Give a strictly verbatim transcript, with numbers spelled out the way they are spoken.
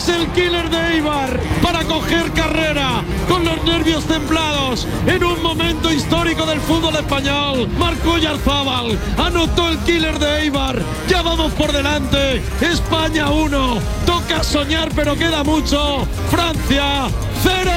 Es el killer de Eibar para coger carrera con los nervios templados en un momento histórico del fútbol español. Marcó Oyarzábal, anotó el killer de Eibar. Ya vamos por delante. España uno. Toca soñar, pero queda mucho. Francia cero.